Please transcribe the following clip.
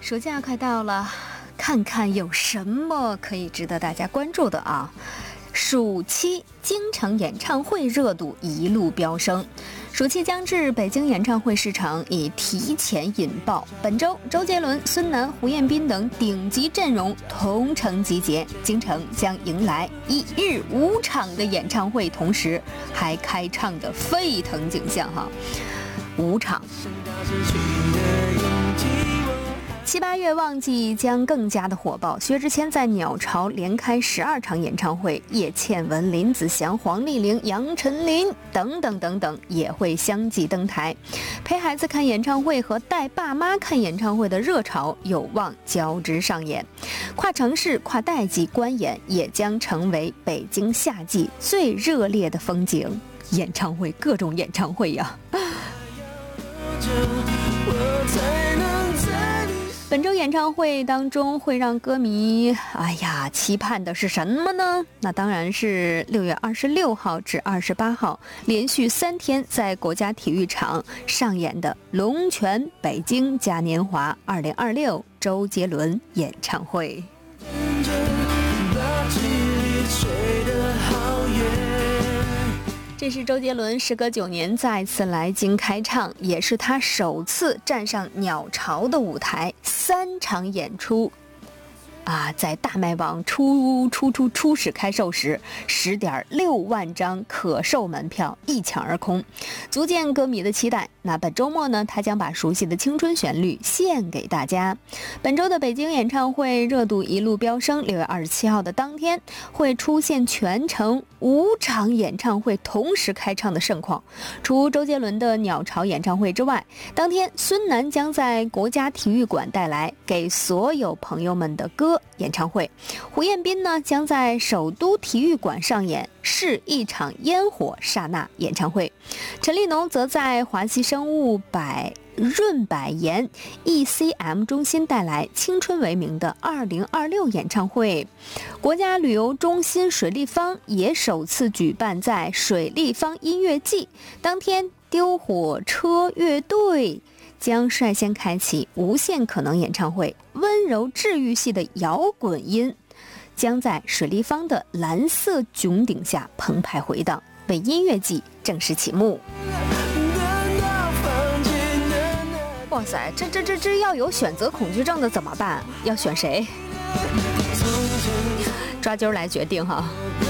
暑假快到了，看看有什么可以值得大家关注的啊。暑期京城演唱会热度一路飙升，暑期将至，北京演唱会市场已提前引爆。本周，周杰伦、孙楠、胡彦斌等顶级阵容同城集结，京城将迎来1日5场的演唱会，同时还开唱的沸腾景象哈，5场。7、8月旺季将更加的火爆，薛之谦在鸟巢连开12场演唱会，叶倩文、林子祥、黄丽玲、杨丞琳等等等等也会相继登台。陪孩子看演唱会和带爸妈看演唱会的热潮有望交织上演，跨城市、跨代际观演也将成为北京夏季最热烈的风景。演唱会，各种演唱会呀！本周演唱会当中会让歌迷期盼的是什么呢？那当然是6月26号至28号连续3天在国家体育场上演的龙泉北京嘉年华2026周杰伦演唱会。这是周杰伦时隔9年再次来京开唱，也是他首次站上鸟巢的舞台，3场演出在大麦网初始开售时，10.6万张可售门票一抢而空，足见歌迷的期待。那本周末呢，他将把熟悉的青春旋律献给大家。本周的北京演唱会热度一路飙升，6月27号的当天会出现全程5场演唱会同时开唱的盛况。除周杰伦的鸟巢演唱会之外，当天孙楠将在国家体育馆带来给所有朋友们的歌演唱会，胡彦斌呢将在首都体育馆上演是一场烟火刹那演唱会，陈立农则在华西生物润百颜 ECM 中心带来青春为名的2026演唱会。国家旅游中心水立方也首次举办在水立方音乐季，当天丢火车乐队将率先开启无限可能演唱会，温柔治愈系的摇滚音将在水立方的蓝色穹顶下澎湃回荡，为音乐季正式启幕。哇塞，这要有选择恐惧症的怎么办？要选谁？抓阄来决定哈。